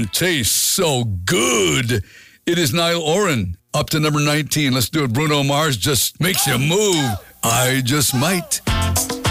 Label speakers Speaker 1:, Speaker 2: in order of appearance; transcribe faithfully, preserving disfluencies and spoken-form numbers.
Speaker 1: Mmm, tastes so good. It is Niall Oren. Up to number nineteen. Let's do it. Bruno Mars just makes you move. I just might.